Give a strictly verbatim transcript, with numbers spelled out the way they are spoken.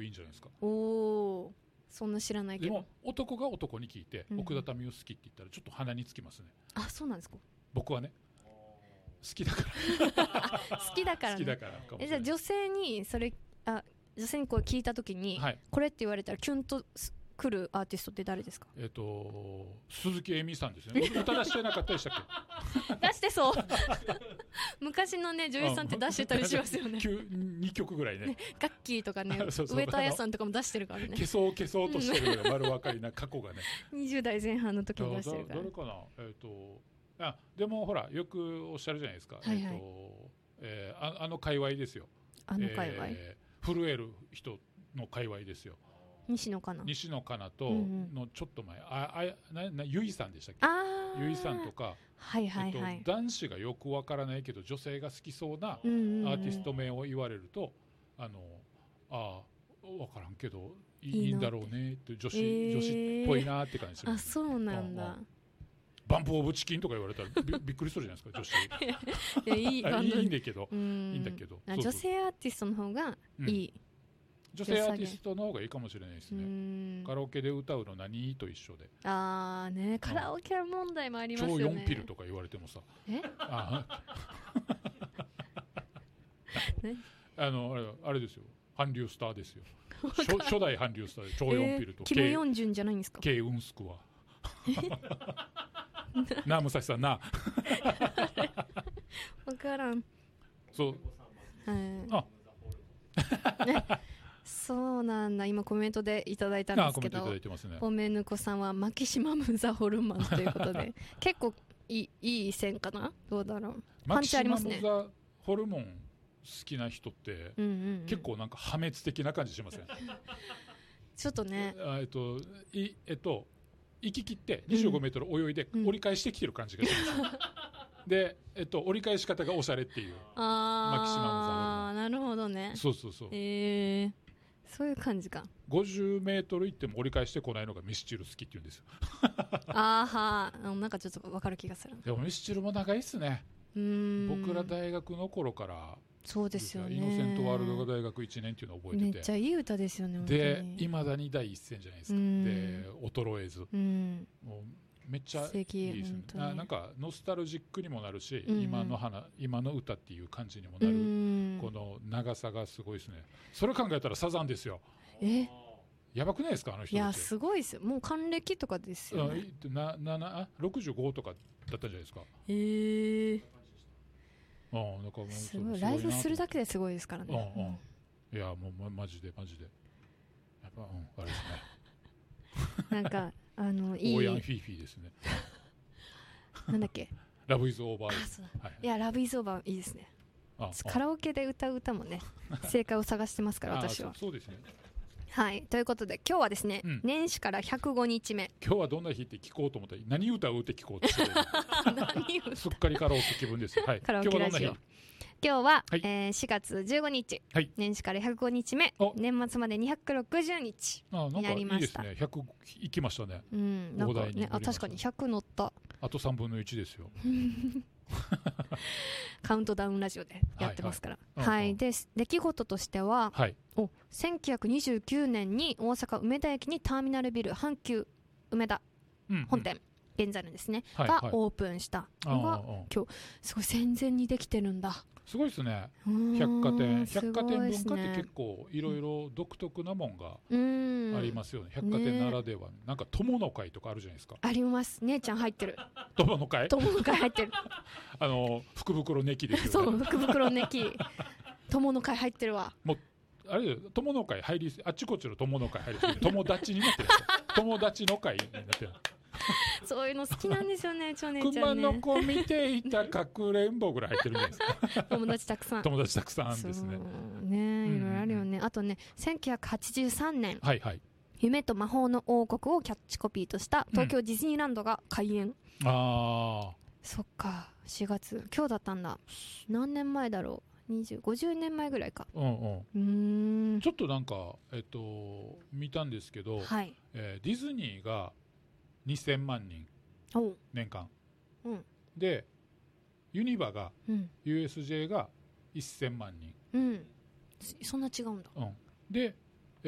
いんじゃないですか。 おお、そんな知らないけど。 でも男が男に聞いて、 うん、 奥田民生好きって言ったらちょっと鼻につきますね。 あ、そうなんですか。 僕はね、好きだから好きだから、ね、 好きだからかもしれない。 え、じゃあ女性にそれ、あ、女性にこう聞いたときに、はい、これって言われたらキュンと来るアーティストって誰ですか？ えっと鈴木恵美さんですね。歌出してなかったでしたっけ？出してそう昔のね女優さんって出してたりしますよね。 にきょくぐらいね。 ガッキーとかね上戸彩さんとかも出してるからね。 消そう消そうとしてる丸分かりな過去がねにじゅう代前半の時に出してるから。 誰かな、えー、とあでもほらよくおっしゃるじゃないですか、はいはい、えーとえー、あ, あの界隈ですよ。 あの界隈、 えー、震える人の界隈ですよ。 西野カナ西野カナとのちょっと前、うんうん、ああななゆいさんでしたっけ？ あゆいさんとか、 はいはいはい、 えっと、男子がよくわからないけど女性が好きそうなアーティスト名を言われると、うんうんうん、あのあ分からんけどい い, いいんだろうねって女子、えー、女子っぽいなって感じする。 あ、そうなんだ。 バンプオブチキンとか言われたら び, びっくりするじゃないですか女子いやいいバンドいいんだけどいいんだけど女性アーティストの方がいい、うん、 女性アーティストの方がいいかもしれないですね。カラオケで歌うの何と一緒で。 ああね、カラオケ問題もありますよね。 超よんピルとか言われてもさ、 えああのあれあれですよ、韓流スターですよ初, 初代韓流スターで超よんピルと、 えー、キム・ヨンジュンじゃないんですか？ ケイウンスクはなあ武蔵さんな分からん。 そう、 はい、あそうなんだ。今コメントでいただいたんですけど、ポメヌコさんはマキシマムザホルマンということで結構い い, いい線かな。どうだろう。パンチありますね。 マキシマムザホルモン好きな人って、うんうんうん、結構なんか破滅的な感じしません？ ちょっとね、 えっといえっと行き切ってにじゅうごメートル泳いで折り返してきてる感じがします、うんうん、で、えっと、折り返し方がおしゃれっていう。 あマキシマムザホルモン。 あ、なるほどね。 そうそうそう、 えー、そういう感じか。 ごじゅうメートル行っても折り返してこないのがミスチル好きって言うんですよあーはー、なんかちょっと分かる気がする。 でもミスチルも長いっすね。 うーん、 僕ら大学の頃から。 そうですよね。 イノセントワールドが大学いちねんっていうのを覚えてて、 めっちゃいい歌ですよね。 でいまだに第一線じゃないですか。で衰えず、うん、もうめっちゃいいですね。な, なんかノスタルジックにもなるし、うんうん、今の花今の歌っていう感じにもなる、うん、この長さがすごいですね。それ考えたらサザンですよ。 えやばくないですかあの人たち。 いやすごいですよ。もう還暦とかですよね。 ななろくじゅうごとかだったんじゃないですか。 へえー、 ああ、なんかもうすごい、ライブするだけですごいですからね。 ああ、うん、いやもう、ま、マジでマジでやっぱ、うん、あれですねなんかあのいいオーヤンフィーフィーですねなんだっけラブイズオーバーです。 はい、いやラブイズオーバーいいですね。ああ、カラオケで歌う歌もね正解を探してますから私は。 そ, そうですね。 はい、ということで今日はですね、うん、年始からひゃくごにちめ。 今日はどんな日って聞こうと思ったら何歌うって聞こうとして何歌すっかりカラオケ気分です、はい、 カラオケラジオ。今日は、はい、えー、しがつじゅうごにち、はい、年始からひゃくごにちめ、年末までにひゃくろくじゅうにちになりました。 あ、なんかいいですね。ひゃくいきましたね。 うん、なんかね、あ、確かにひゃく乗った。 あとさんぶんのいちですよカウントダウンラジオでやってますから。はい、はいはい、で出来事としては、はい、おせんきゅうひゃくにじゅうきゅうねんに大阪梅田駅にターミナルビル阪急梅田本店、うんうん、現在のですね、はいはい、がオープンしたのが今日すごい戦前にできてるんだ。 すごいですね。百貨店百貨店文化って結構いろいろ独特なもんがありますよね。百貨店ならでは、ね、なんか友の会とかあるじゃないですか。 あります。姉ちゃん入ってる。 友の会友の会入ってるあの福袋ネキですよね。そう、福袋ネキ友の会入ってるわ。 もうあれ友の会入りあっちこっちの友の会入りすぎて友達になってる友達の会になってるそういうの好きなんですよね、ちょねちゃんね。 熊の子見ていたかくれんぼぐらい入ってるんですか友達たくさん友達たくさんですね。 ね、いろいろあるよね。あとね、せんきゅうひゃくはちじゅうさんねん、 はいはい、 夢と魔法の王国をキャッチコピーとした東京ディズニーランドが開園、うん、 あーそっか、しがつ今日だったんだ。何年前だろう、にじゅう、ごじゅうねんまえぐらいか。 うんうん、うーんちょっとなんか、えっと、見たんですけど、はい、えー、ディズニーがにせんまんにん年間、うん、でユニバが、うん、ユーエスジェー がせんまんにん、 うん、そんな違うんだ、 うん、で